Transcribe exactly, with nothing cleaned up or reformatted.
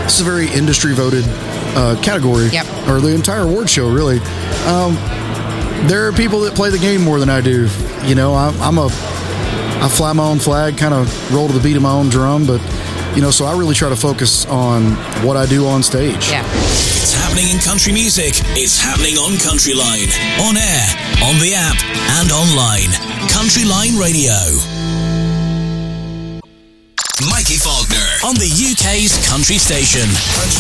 this is a very industry voted uh, category, yep. or the entire award show, really. Um, there are people that play the game more than I do. You know, I, I'm a, I fly my own flag, kind of roll to the beat of my own drum, but, you know, so I really try to focus on what I do on stage. Yeah. It's happening in country music. It's happening on Country Line. On air, on the app, and online. Country Line Radio. Mikey Faulkner on the U K's country station.